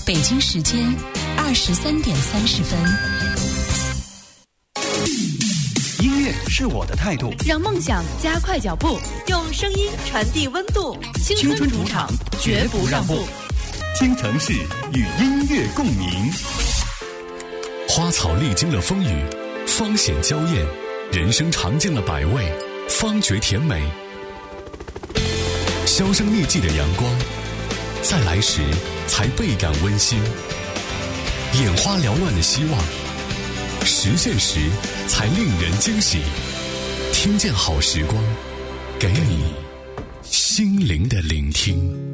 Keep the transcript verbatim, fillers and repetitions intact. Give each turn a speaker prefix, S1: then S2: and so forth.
S1: 北京时间二十三点三十分。
S2: 音乐是我的态度，
S3: 让梦想加快脚步，用声音传递温度。青春主场，绝不让步。
S2: 京城市与音乐共鸣。
S4: 花草历经了风雨，芳显娇艳；人生尝尽了百味，方觉甜美。销声匿迹的阳光，在来时才倍感温馨；眼花缭乱的希望，实现时才令人惊喜。听见好时光，给你心灵的聆听。